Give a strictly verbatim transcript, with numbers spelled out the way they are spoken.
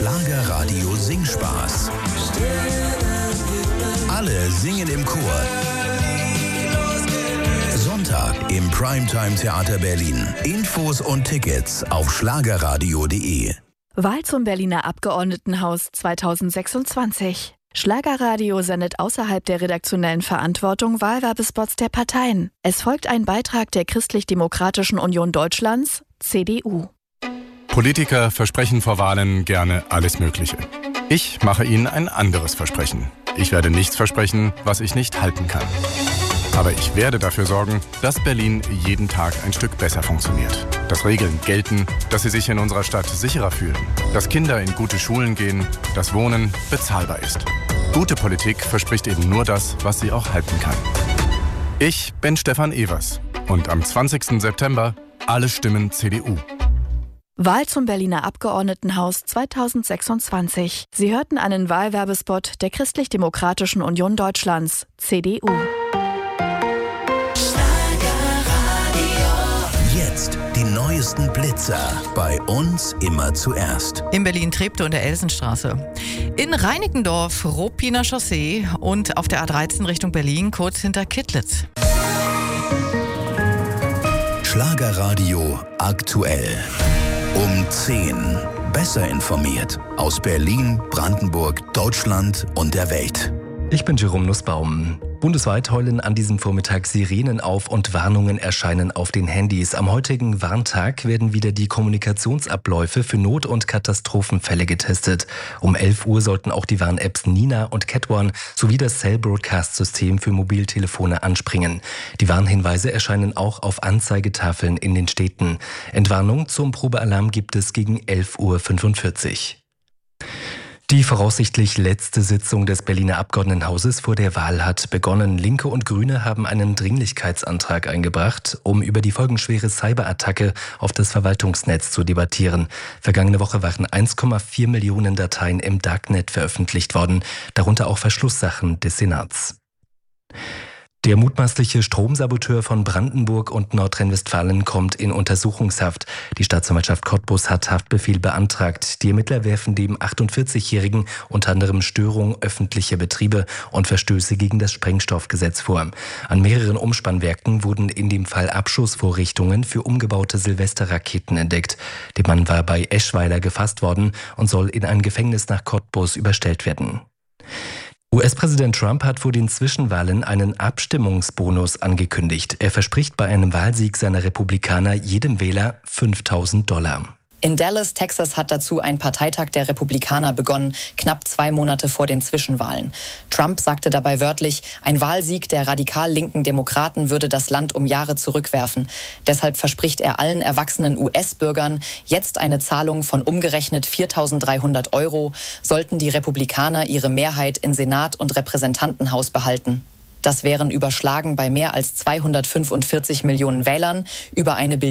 Schlagerradio Singspaß. Alle singen im Chor. Sonntag im Primetime Theater Berlin. Infos und Tickets auf schlagerradio punkt de. Wahl zum Berliner Abgeordnetenhaus zweitausendsechsundzwanzig. Schlagerradio sendet außerhalb der redaktionellen Verantwortung Wahlwerbespots der Parteien. Es folgt ein Beitrag der Christlich-Demokratischen Union Deutschlands, C D U. Politiker versprechen vor Wahlen gerne alles Mögliche. Ich mache Ihnen ein anderes Versprechen. Ich werde nichts versprechen, was ich nicht halten kann. Aber ich werde dafür sorgen, dass Berlin jeden Tag ein Stück besser funktioniert. Dass Regeln gelten, dass Sie sich in unserer Stadt sicherer fühlen. Dass Kinder in gute Schulen gehen, dass Wohnen bezahlbar ist. Gute Politik verspricht eben nur das, was sie auch halten kann. Ich bin Stefan Evers und am zwanzigsten September alle Stimmen C D U. Wahl zum Berliner Abgeordnetenhaus zweitausendsechsundzwanzig. Sie hörten einen Wahlwerbespot der Christlich-Demokratischen Union Deutschlands, C D U. Jetzt die neuesten Blitzer. Bei uns immer zuerst. In Berlin-Treptow und der Elsenstraße. In Reinickendorf, Ruppiner Chaussee und auf der A dreizehn Richtung Berlin, kurz hinter Kittlitz. Schlagerradio aktuell. Um zehn. Besser informiert. Aus Berlin, Brandenburg, Deutschland und der Welt. Ich bin Jerome Nussbaum. Bundesweit heulen an diesem Vormittag Sirenen auf und Warnungen erscheinen auf den Handys. Am heutigen Warntag werden wieder die Kommunikationsabläufe für Not- und Katastrophenfälle getestet. Um elf Uhr sollten auch die Warn-Apps Nina und Cat One sowie das Cell-Broadcast-System für Mobiltelefone anspringen. Die Warnhinweise erscheinen auch auf Anzeigetafeln in den Städten. Entwarnung zum Probealarm gibt es gegen elf Uhr fünfundvierzig. Die voraussichtlich letzte Sitzung des Berliner Abgeordnetenhauses vor der Wahl hat begonnen. Linke und Grüne haben einen Dringlichkeitsantrag eingebracht, um über die folgenschwere Cyberattacke auf das Verwaltungsnetz zu debattieren. Vergangene Woche waren eins Komma vier Millionen Dateien im Darknet veröffentlicht worden, darunter auch Verschlusssachen des Senats. Der mutmaßliche Stromsaboteur von Brandenburg und Nordrhein-Westfalen kommt in Untersuchungshaft. Die Staatsanwaltschaft Cottbus hat Haftbefehl beantragt. Die Ermittler werfen dem achtundvierzigjährigen unter anderem Störung öffentlicher Betriebe und Verstöße gegen das Sprengstoffgesetz vor. An mehreren Umspannwerken wurden in dem Fall Abschussvorrichtungen für umgebaute Silvesterraketen entdeckt. Der Mann war bei Eschweiler gefasst worden und soll in ein Gefängnis nach Cottbus überstellt werden. U S-Präsident Trump hat vor den Zwischenwahlen einen Abstimmungsbonus angekündigt. Er verspricht bei einem Wahlsieg seiner Republikaner jedem Wähler fünftausend Dollar. In Dallas, Texas hat dazu ein Parteitag der Republikaner begonnen, knapp zwei Monate vor den Zwischenwahlen. Trump sagte dabei wörtlich, ein Wahlsieg der radikal linken Demokraten würde das Land um Jahre zurückwerfen. Deshalb verspricht er allen erwachsenen U S-Bürgern jetzt eine Zahlung von umgerechnet viertausenddreihundert Euro, sollten die Republikaner ihre Mehrheit in Senat und Repräsentantenhaus behalten. Das wären überschlagen bei mehr als zweihundertfünfundvierzig Millionen Wählern über eine